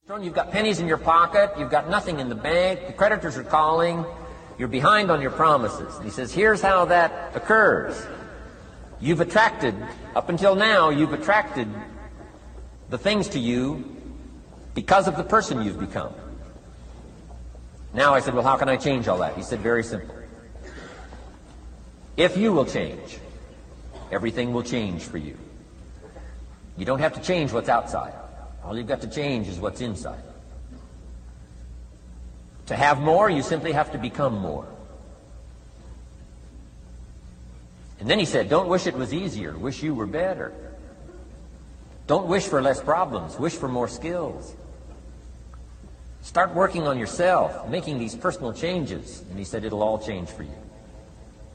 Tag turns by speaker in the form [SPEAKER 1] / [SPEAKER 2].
[SPEAKER 1] You've got pennies in your pocket, you've got nothing in the bank, the creditors are calling, you're behind on your promises. And he says, here's how that occurs. You've attracted, up until now, you've attracted the things to you because of the person you've become. Now I said, well, how can I change all that? He said, very simple. If you will change, everything will change for you. You don't have to change what's outside. All you've got to change is what's inside. To have more, you simply have to become more. And then he said, don't wish it was easier. Wish you were better. Don't wish for less problems. Wish for more skills. Start working on yourself, making these personal changes. And he said, it'll all change for you.